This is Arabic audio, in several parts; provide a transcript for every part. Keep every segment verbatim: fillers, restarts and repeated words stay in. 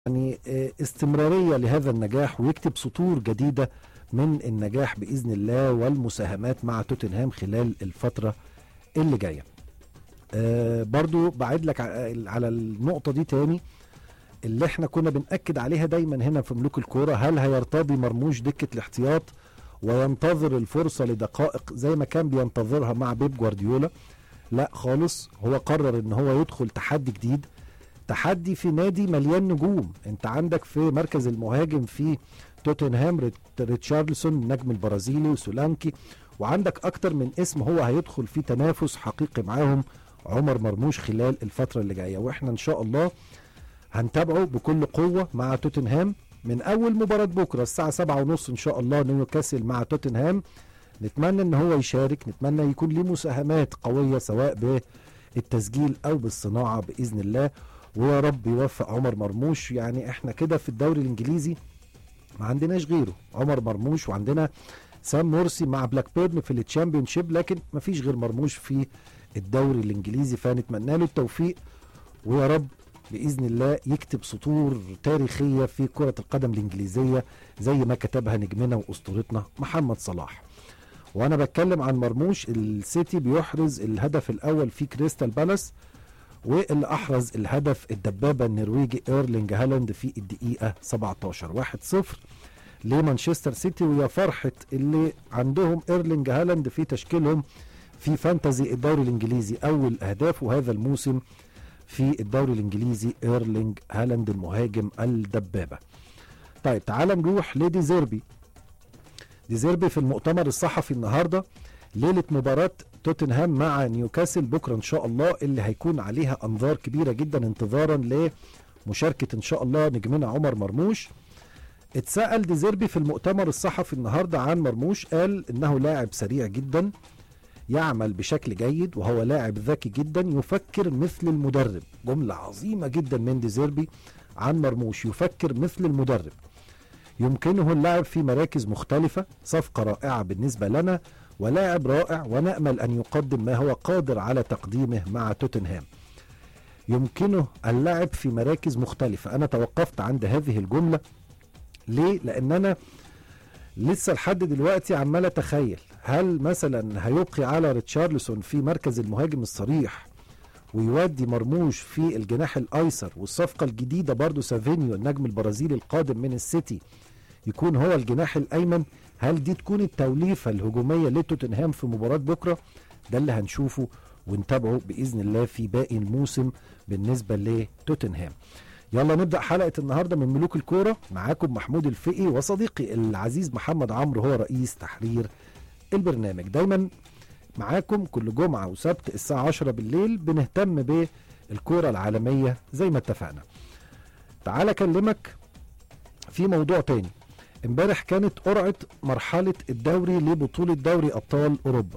يعني استمرارية لهذا النجاح ويكتب سطور جديدة من النجاح بإذن الله والمساهمات مع توتنهام خلال الفترة اللي جاية. أه برضو بعد لك على النقطة دي تاني اللي احنا كنا بنأكد عليها دايما هنا في ملوك الكورة. هل هيرتضي مرموش دكة الاحتياط وينتظر الفرصة لدقائق زي ما كان بينتظرها مع بيب جوارديولا؟ لا خالص، هو قرر ان هو يدخل تحدي جديد، تحدي في نادي مليان نجوم. انت عندك في مركز المهاجم في توتنهام ريتشارلسون النجم البرازيلي وسولانكي، وعندك اكتر من اسم هو هيدخل في تنافس حقيقي معاهم عمر مرموش خلال الفترة اللي جاية، واحنا ان شاء الله هنتابعه بكل قوة مع توتنهام من اول مباراة بكرة الساعة سبعة ونص ان شاء الله نيوكاسل مع توتنهام. نتمنى ان هو يشارك، نتمنى يكون ليه مساهمات قوية سواء بالتسجيل او بالصناعة بإذن الله، ويا رب يوفق عمر مرموش. يعني احنا كده في الدوري الانجليزي ما عندناش غيره عمر مرموش، وعندنا سام مرسي مع بلاك بيرن في التشامبيونشيب، لكن ما فيش غير مرموش في الدوري الانجليزي. فنتمنى له التوفيق ويا رب بإذن الله يكتب سطور تاريخية في كرة القدم الانجليزية زي ما كتبها نجمنا واسطورتنا محمد صلاح. وانا بتكلم عن مرموش، السيتي بيحرز الهدف الاول في كريستال بالاس، واللي احرز الهدف الدبابه النرويجي ايرلينج هالاند في الدقيقه سبعتاشر. واحد صفر لمانشستر سيتي، ويا فرحه اللي عندهم ايرلينج هالاند في تشكيلهم في فانتزي الدوري الانجليزي. اول اهدافه هذا الموسم في الدوري الانجليزي ايرلينج هالاند المهاجم الدبابه. طيب تعال نروح لدي زيربي. دي زيربي في المؤتمر الصحفي النهارده ليله مباراه توتنهام مع نيوكاسل بكره ان شاء الله، اللي هيكون عليها انظار كبيره جدا انتظارا لمشاركه ان شاء الله نجمنا عمر مرموش. اتسأل دي زيربي في المؤتمر الصحفي النهارده عن مرموش، قال انه لاعب سريع جدا يعمل بشكل جيد وهو لاعب ذكي جدا يفكر مثل المدرب. جمله عظيمه جدا من دي زيربي عن مرموش، يفكر مثل المدرب، يمكنه اللعب في مراكز مختلفه، صفقه رائعه بالنسبه لنا ولاعب رائع، ونأمل أن يقدم ما هو قادر على تقديمه مع توتنهام. يمكنه اللعب في مراكز مختلفة. أنا توقفت عند هذه الجملة ليه؟ لأن أنا لسه لحد دلوقتي عمال أتخيل هل مثلا هيبقي على ريتشارلسون في مركز المهاجم الصريح ويودي مرموش في الجناح الأيسر، والصفقة الجديدة برضو سافينيو النجم البرازيلي القادم من السيتي يكون هو الجناح الأيمن. هل دي تكون التوليفة الهجومية لتوتنهام في مباراة بكرة؟ ده اللي هنشوفه ونتابعه بإذن الله في باقي الموسم بالنسبة لتوتنهام. يلا نبدأ حلقة النهاردة من ملوك الكورة. معاكم محمود الفقي وصديقي العزيز محمد عمرو هو رئيس تحرير البرنامج. دايما معاكم كل جمعة وسبت الساعة عشرة بالليل بنهتم بالكورة العالمية زي ما اتفقنا. تعال أكلمك في موضوع تاني. امبارح كانت قرعة مرحلة الدوري لبطولة دوري أبطال أوروبا،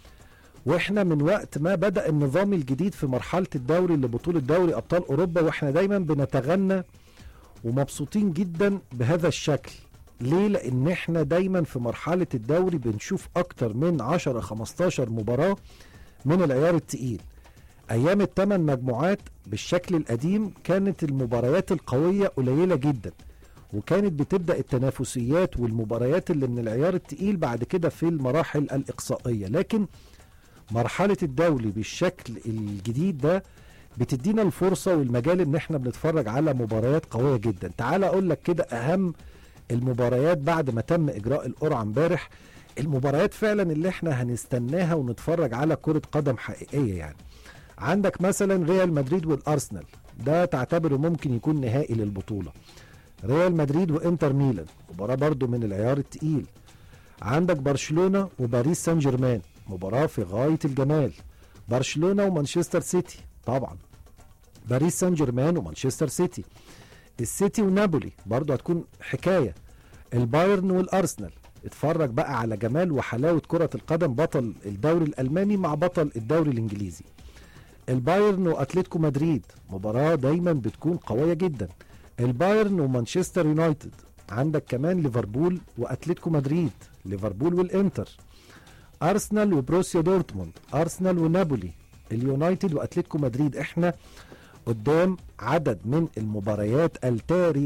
واحنا من وقت ما بدأ النظام الجديد في مرحلة الدوري لبطولة دوري أبطال أوروبا واحنا دايما بنتغنى ومبسوطين جدا بهذا الشكل. ليه؟ لأن احنا دايما في مرحلة الدوري بنشوف أكتر من عشرة خمستاشر مباراة من العيار التقيل. أيام الثمان مجموعات بالشكل القديم كانت المباريات القوية قليلة جدا، وكانت بتبدأ التنافسيات والمباريات اللي من العيار التقيل بعد كده في المراحل الإقصائية. لكن مرحلة الدوري بالشكل الجديد ده بتدينا الفرصة والمجال ان احنا بنتفرج على مباريات قوية جدا. تعال اقول لك كده اهم المباريات بعد ما تم اجراء القرعة امبارح، المباريات فعلا اللي احنا هنستناها ونتفرج على كرة قدم حقيقية. يعني عندك مثلا ريال مدريد والارسنال، ده تعتبره ممكن يكون نهائي للبطولة. ريال مدريد وانتر ميلان مباراة برضو من العيار التقيل. عندك برشلونة وباريس سان جيرمان مباراة في غاية الجمال. برشلونة ومانشستر سيتي طبعا. باريس سان جيرمان ومانشستر سيتي. السيتي ونابولي برضو هتكون حكاية. البايرن والأرسنال، اتفرج بقى على جمال وحلاوة كرة القدم، بطل الدوري الألماني مع بطل الدوري الإنجليزي. البايرن وأتلتيكو مدريد مباراة دايما بتكون قوية جدا. البايرن ومانشستر يونايتد. عندك كمان ليفربول وأتلتيكو مدريد، ليفربول والإنتر. أرسنال وبروسيا دورتموند، أرسنال ونابولي، اليونايتد وأتلتيكو مدريد. احنا قدام عدد من المباريات التاريخية